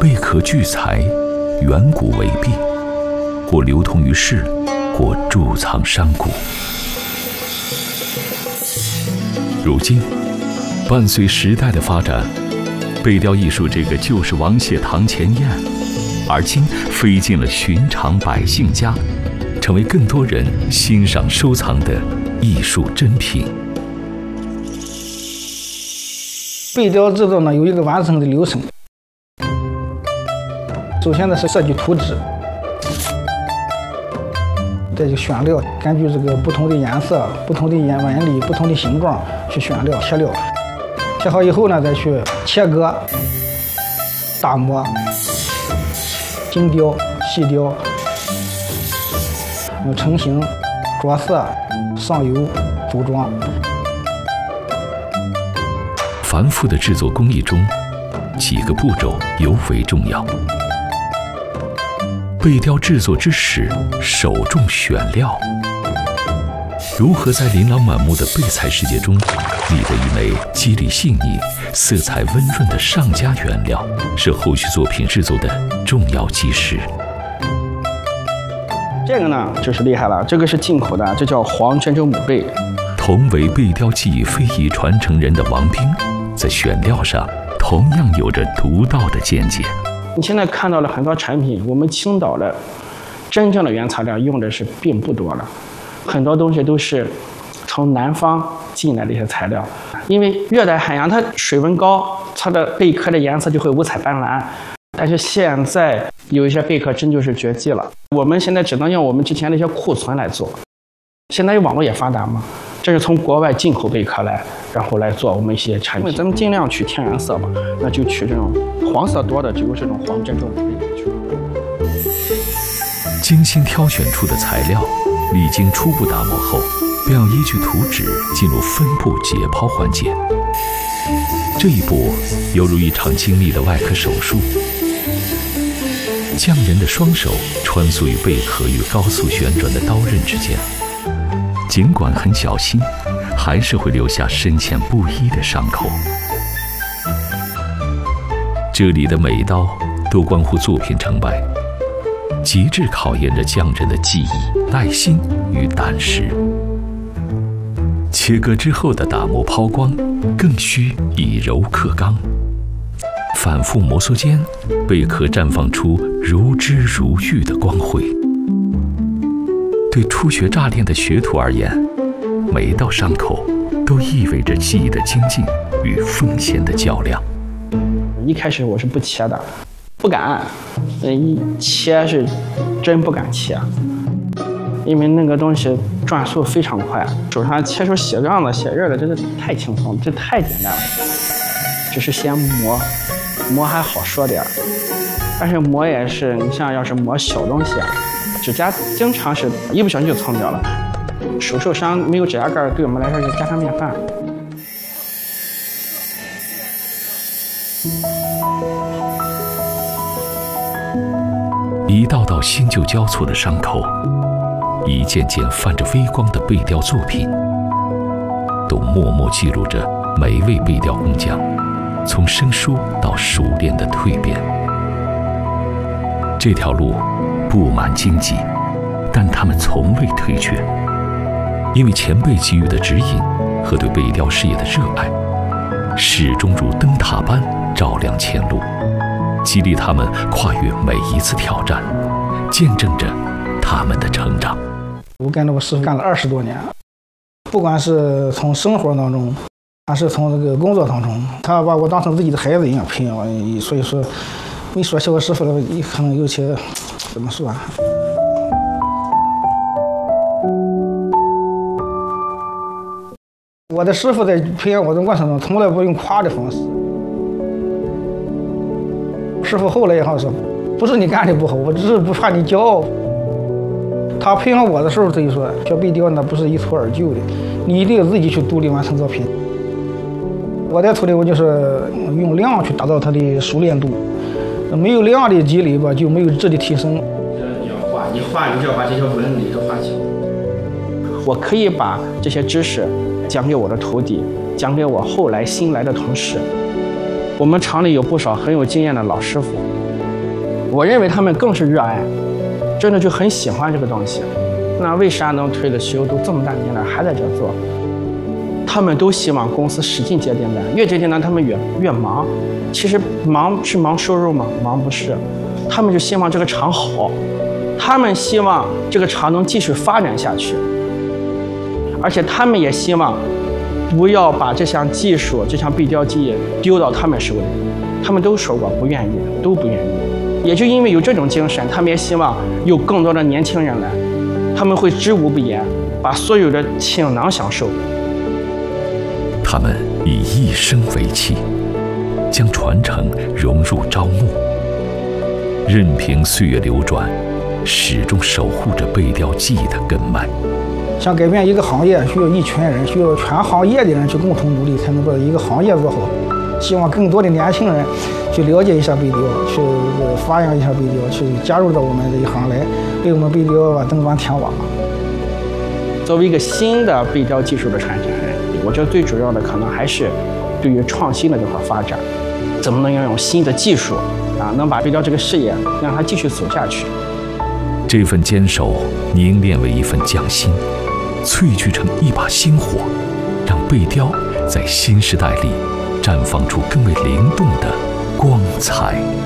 贝壳聚材，远古为璧，或流通于世，或贮藏山谷。如今，伴随时代的发展，贝雕艺术这个旧时王谢堂前燕，而今飞进了寻常百姓家，成为更多人欣赏收藏的艺术珍品。 贝雕制作呢有一个完整的流程。首先呢是设计图纸，再就选料，根据这个不同的颜色、不同的纹理、不同的形状去选料贴料。贴好以后呢，再去切割、打磨、精雕、细雕，成型、着色、上油、组装。 繁复的制作工艺中，几个步骤尤为重要。贝雕制作之始，首重选料。如何在琳琅满目的贝材世界中，觅得一枚肌理细腻、色彩温润的上佳原料，是后续作品制作的重要基石。 这个呢，就是厉害了，这个是进口的，这叫黄珍珠母贝。 同为贝雕技艺非遗传承人的王斌，在选料上同样有着独到的见解。 你现在看到了很多产品，我们青岛的真正的原材料用的是并不多了，很多东西都是从南方进来的一些材料。因为热带海洋它水温高，它的贝壳的颜色就会五彩斑斓。但是现在有一些贝壳真就是绝迹了，我们现在只能用我们之前的一些库存来做。现在网络也发达嘛，这是从国外进口贝壳来，然后来做我们一些产品。咱们尽量取天然色吧，那就取这种黄色多的，只有这种黄珍珠母贝去。 精心挑选出的材料，历经初步打磨后，便要依据图纸进入分布解剖环节。这一步犹如一场精密的外科手术。匠人的双手穿梭于贝壳与高速旋转的刀刃之间，尽管很小心，还是会留下深浅不一的伤口。这里的每刀都关乎作品成败，极致考验着匠人的技艺、耐心与胆识。切割之后的打磨抛光，更需以柔克刚。反复摩挲间，贝壳绽放出如脂如玉的光辉。对初学炸炼的学徒而言，每一道伤口都意味着技艺的精进与风险的较量。 一开始我是不切的，不敢，一切是真不敢切，因为那个东西转速非常快，手上切出血状的、血印的，真的太轻松了，这太简单了。只是先磨，磨还好说点，但是磨也是，你像要是磨小东西啊，指甲经常是一不小心就蹭掉了。手受伤没有指甲盖，对我们来说是家常便饭。 一道道新旧交错的伤口，一件件泛着微光的贝雕作品，都默默记录着每一位贝雕工匠从生疏到熟练的蜕变。这条路布满荆棘，但他们从未退却，因为前辈给予的指引和对贝雕事业的热爱，始终如灯塔般照亮前路，激励他们跨越每一次挑战，见证着他们的成长。 我跟着我师傅干了20多年，不管是从生活当中，还是从这个工作当中，他把我当成自己的孩子一样培养我。所以说，没说起我师傅了，可能有些怎么说啊？我的师傅在培养我的过程中，从来不用夸的方式。师傅后来也好说，不是你干的不好，我只是不怕你骄傲。他培养我的时候，他就说，学贝雕那不是一蹴而就的，你一定要自己去独立完成作品。我的徒弟，我就是用量去达到他的熟练度，没有量的积累吧，就没有质的提升。 你要画，你画，你就要把这些纹理都画清。我可以把这些知识讲给我的徒弟，讲给我后来新来的同事。我们厂里有不少很有经验的老师傅， 我认为他们更是热爱，真的就很喜欢这个东西。那为啥能推了石油都这么大年了还在这做？他们都希望公司使劲接订单，越接订单他们越忙。其实忙是忙收入吗？忙不是，他们就希望这个厂好，他们希望这个厂能继续发展下去，而且他们也希望不要把这项技术、这项背雕机丢到他们手里。他们都说过不愿意，都不愿意。也就因为有这种精神，他们也希望有更多的年轻人来，他们会知无不言，把所有的倾囊相授。 他们以一生为契，将传承融入朝暮，任凭岁月流转，始终守护着背雕技艺的根脉。 想改变一个行业，需要一群人，需要全行业的人去共同努力，才能把一个行业做好。希望更多的年轻人去了解一下背雕，去发扬一下背雕，去加入到我们这一行来，为我们背雕增砖添瓦。 作为一个新的背雕技术的传承人，我觉得最主要的可能还是对于创新的这块发展，怎么能拥有新的技术能把背雕这个事业让它继续走下去。 这份坚守凝练为一份匠心，萃聚成一把星火，让背雕在新时代里绽放出更为灵动的光彩。